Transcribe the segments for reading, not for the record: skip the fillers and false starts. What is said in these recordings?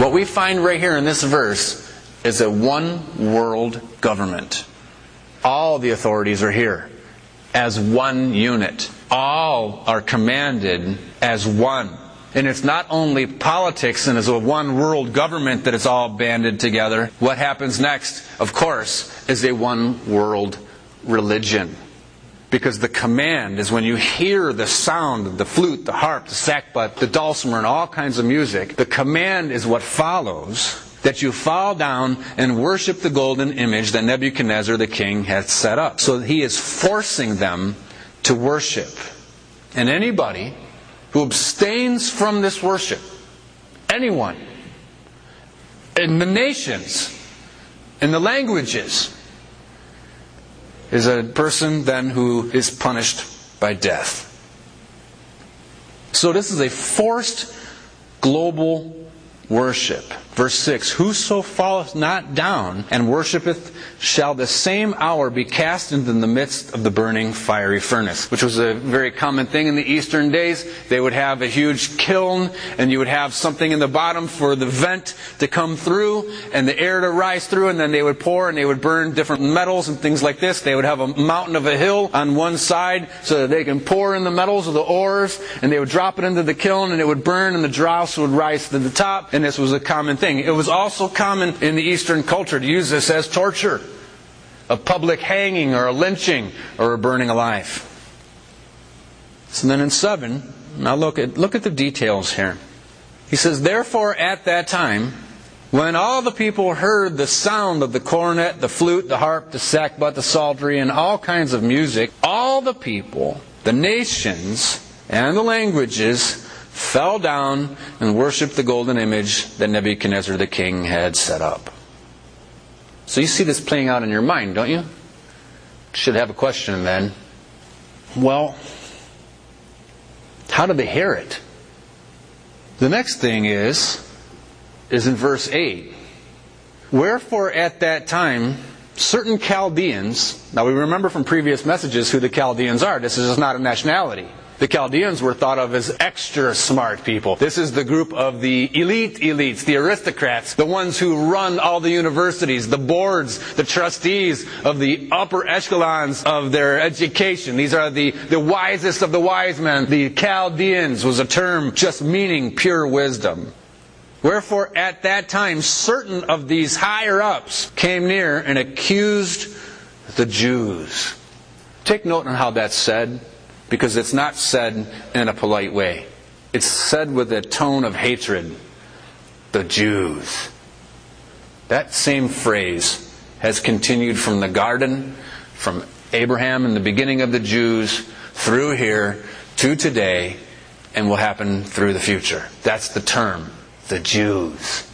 What we find right here in this verse is a one world government. All the authorities are here as one unit. All are commanded as one. And it's not only politics and as a one world government that it's all banded together. What happens next, of course, is a one world religion. Because the command is when you hear the sound of the flute, the harp, the sackbut, the dulcimer, and all kinds of music, the command is what follows, that you fall down and worship the golden image that Nebuchadnezzar the king had set up. So he is forcing them to worship. And anybody who abstains from this worship, anyone, in the nations, in the languages, is a person then who is punished by death. So this is a forced global worship. Verse 6, whoso falleth not down and worshipeth shall the same hour be cast into the midst of the burning fiery furnace. Which was a very common thing in the Eastern days. They would have a huge kiln and you would have something in the bottom for the vent to come through and the air to rise through, and then they would pour and they would burn different metals and things like this. They would have a mountain of a hill on one side so that they can pour in the metals of the ores, and they would drop it into the kiln and it would burn and the dross would rise to the top, and this was a common thing. It was also common in the Eastern culture to use this as torture. A public hanging or a lynching or a burning alive. So then in 7, now look at the details here. He says, therefore at that time, when all the people heard the sound of the cornet, the flute, the harp, the sackbut, the psaltery, and all kinds of music, all the people, the nations, and the languages fell down and worshipped the golden image that Nebuchadnezzar the king had set up. So you see this playing out in your mind, don't you? Should have a question then. Well, how did they hear it? The next thing is in verse 8. Wherefore at that time certain Chaldeans, now we remember from previous messages who the Chaldeans are. This is not a nationality. The Chaldeans were thought of as extra smart people. This is the group of the elites, the aristocrats, the ones who run all the universities, the boards, the trustees of the upper echelons of their education. These are the wisest of the wise men. The Chaldeans was a term just meaning pure wisdom. Wherefore at that time certain of these higher ups came near and accused the Jews. Take note on how that's said, because it's not said in a polite way. It's said with a tone of hatred. The Jews. That same phrase has continued from the garden, from Abraham in the beginning of the Jews, through here, to today, and will happen through the future. That's the term. The Jews.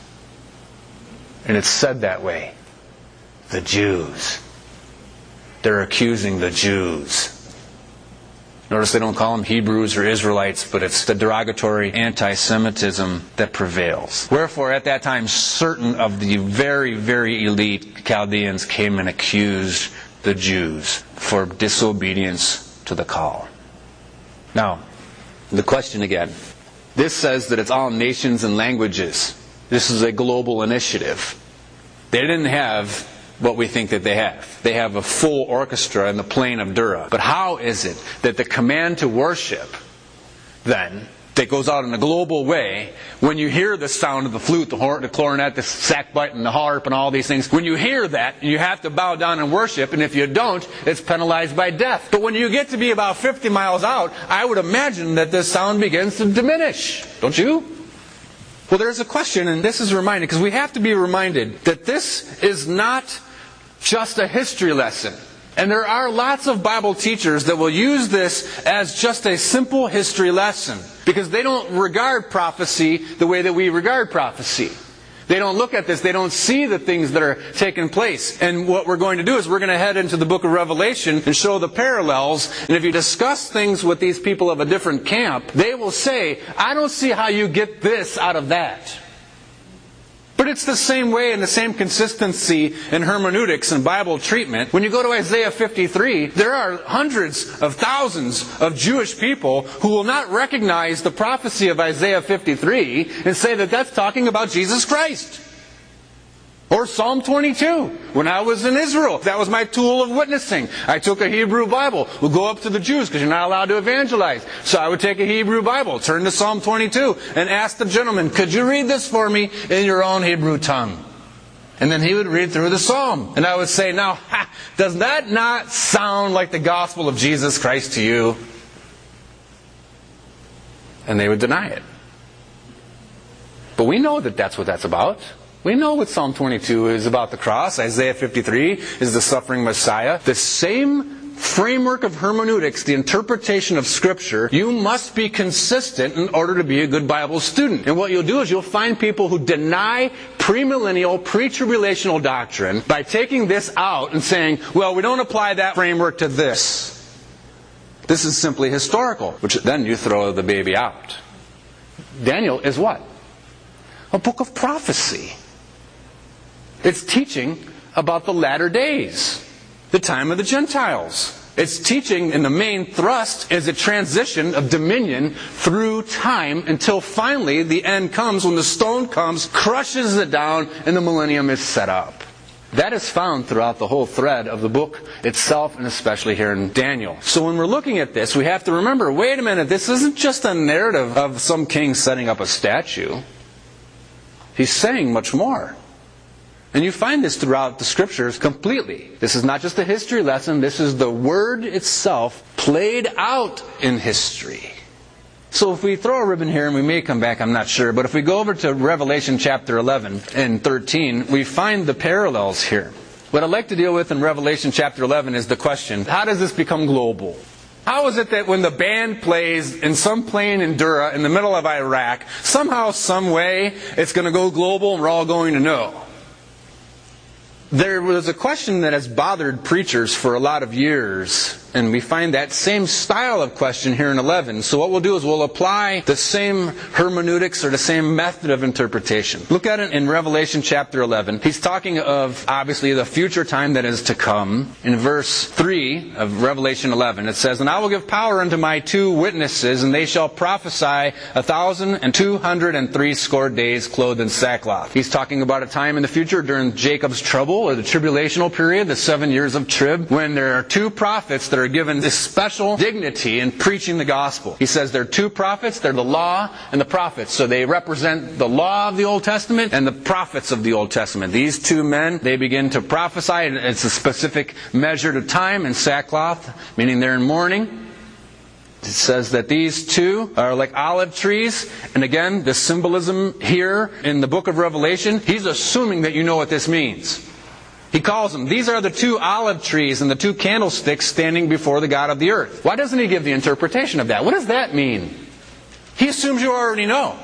And it's said that way. The Jews. They're accusing the Jews. Notice they don't call them Hebrews or Israelites, but it's the derogatory anti-Semitism that prevails. Wherefore, at that time, certain of the very, very elite Chaldeans came and accused the Jews for disobedience to the call. Now, the question again. This says that it's all nations and languages. This is a global initiative. They didn't have what we think that they have. They have a full orchestra in the plain of Dura. But how is it that the command to worship, then, that goes out in a global way, when you hear the sound of the flute, the horn, the clarinet, the sackbut, and the harp, and all these things, when you hear that, you have to bow down and worship, and if you don't, it's penalized by death. But when you get to be about 50 miles out, I would imagine that this sound begins to diminish. Don't you? Well, there's a question, and this is reminded, because we have to be reminded that this is not just a history lesson. And there are lots of Bible teachers that will use this as just a simple history lesson, because they don't regard prophecy the way that we regard prophecy. They don't look at this. They don't see the things that are taking place. And what we're going to do is we're going to head into the book of Revelation and show the parallels. And if you discuss things with these people of a different camp, they will say, I don't see how you get this out of that. But it's the same way and the same consistency in hermeneutics and Bible treatment. When you go to Isaiah 53, there are hundreds of thousands of Jewish people who will not recognize the prophecy of Isaiah 53 and say that that's talking about Jesus Christ. Or Psalm 22. When I was in Israel, that was my tool of witnessing. I took a Hebrew Bible. We'll go up to the Jews because you're not allowed to evangelize. So I would take a Hebrew Bible, turn to Psalm 22, and ask the gentleman, could you read this for me in your own Hebrew tongue? And then he would read through the psalm. And I would say, now, does that not sound like the gospel of Jesus Christ to you? And they would deny it. But we know that that's what that's about. We know what Psalm 22 is about the cross. Isaiah 53 is the suffering Messiah. The same framework of hermeneutics, the interpretation of Scripture, you must be consistent in order to be a good Bible student. And what you'll do is you'll find people who deny premillennial, pre-tribulational doctrine by taking this out and saying, well, we don't apply that framework to this. This is simply historical, which then you throw the baby out. Daniel is what? A book of prophecy. It's teaching about the latter days, the time of the Gentiles. It's teaching, and the main thrust is a transition of dominion through time until finally the end comes when the stone comes, crushes it down, and the millennium is set up. That is found throughout the whole thread of the book itself, and especially here in Daniel. So when we're looking at this, we have to remember, wait a minute, this isn't just a narrative of some king setting up a statue. He's saying much more. And you find this throughout the Scriptures completely. This is not just a history lesson. This is the Word itself played out in history. So if we throw a ribbon here, and we may come back, I'm not sure, but if we go over to Revelation chapter 11 and 13, we find the parallels here. What I'd like to deal with in Revelation chapter 11 is the question, how does this become global? How is it that when the band plays in some plain in Dura in the middle of Iraq, somehow, some way, it's going to go global and we're all going to know? There was a question that has bothered preachers for a lot of years, and we find that same style of question here in 11. So what we'll do is we'll apply the same hermeneutics or the same method of interpretation. Look at it in Revelation chapter 11. He's talking of, obviously, the future time that is to come. In verse 3 of Revelation 11, it says, and I will give power unto my 2 witnesses, and they shall prophesy 1,260 days clothed in sackcloth. He's talking about a time in the future during Jacob's trouble, or the tribulational period, the 7 years of trib, when there are 2 prophets that are given this special dignity in preaching the gospel. He says there are 2 prophets, they're the law and the prophets. So they represent the law of the Old Testament and the prophets of the Old Testament. These 2 men, they begin to prophesy, and it's a specific measure to time in sackcloth, meaning they're in mourning. It says that these 2 are like olive trees. And again, the symbolism here in the book of Revelation, he's assuming that you know what this means. He calls them, these are the 2 olive trees and the 2 candlesticks standing before the God of the earth. Why doesn't he give the interpretation of that? What does that mean? He assumes you already know.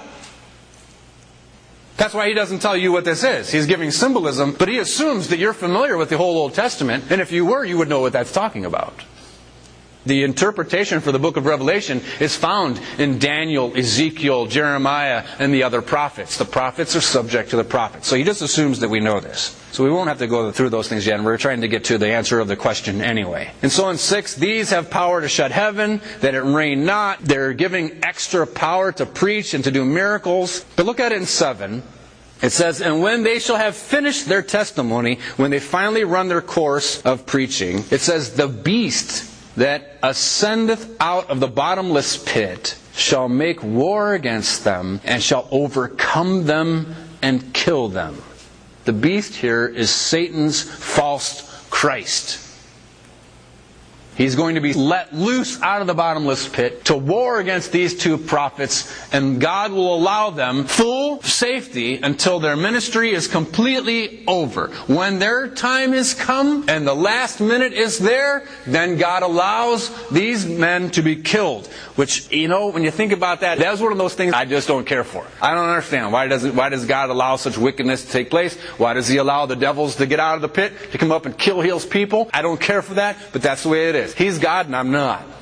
That's why he doesn't tell you what this is. He's giving symbolism, but he assumes that you're familiar with the whole Old Testament, and if you were, you would know what that's talking about. The interpretation for the book of Revelation is found in Daniel, Ezekiel, Jeremiah, and the other prophets. The prophets are subject to the prophets. So he just assumes that we know this. So we won't have to go through those things yet, and we're trying to get to the answer of the question anyway. And so in 6, these have power to shut heaven, that it rain not. They're giving extra power to preach and to do miracles. But look at it in 7. It says, and when they shall have finished their testimony, when they finally run their course of preaching, it says, the beast that ascendeth out of the bottomless pit shall make war against them, and shall overcome them and kill them. The beast here is Satan's false Christ. He's going to be let loose out of the bottomless pit to war against these 2 prophets, and God will allow them full safety until their ministry is completely over. When their time has come and the last minute is there, then God allows these men to be killed. Which, when you think about that, that's one of those things I just don't care for. I don't understand. Why does God allow such wickedness to take place? Why does He allow the devils to get out of the pit, to come up and kill His people? I don't care for that, but that's the way it is. He's God and I'm not.